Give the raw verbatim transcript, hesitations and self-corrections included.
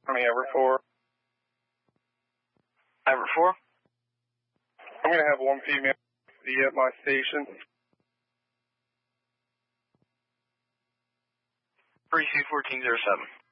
Army Everett four. Everett four. I'm going to have one female be at my station. three C fourteen oh seven.